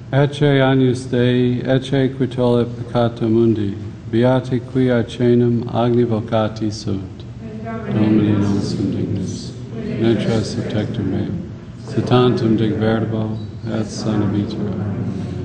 Ecce agnus Dei, ecce qui tollit peccata mundi, beati qui arcenum agni vocati sunt. Domini non sum dignus, netra subtectum meum, sit tantum dig verbo, et sana vitera.